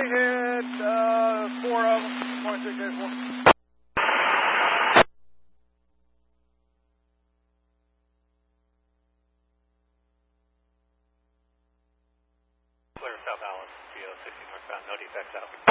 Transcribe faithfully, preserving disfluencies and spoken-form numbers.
hit uh, four of them, point six eight four. Clear South Allen, G O sixty northbound, no defects out.